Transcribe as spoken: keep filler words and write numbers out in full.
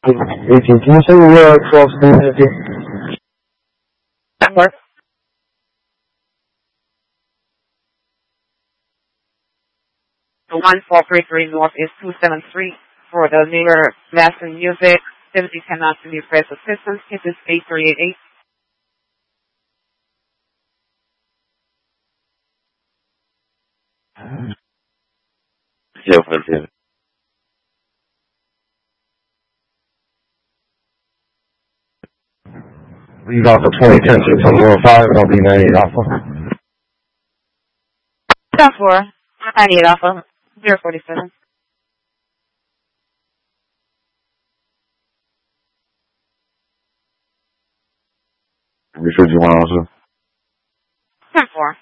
eighteen, can you send me uh, twelve students again? Network. one four three three North is two seven three. For the neighbor Latin music, seventy cannot be press assistance. This is eight three eight eight. Yeah, but yeah. Leave off the twenty ten six on one five, and I'll be ninety-eight Alpha. ten four, ninety-eight Alpha, zero forty-seven. Which would you want also? ten four.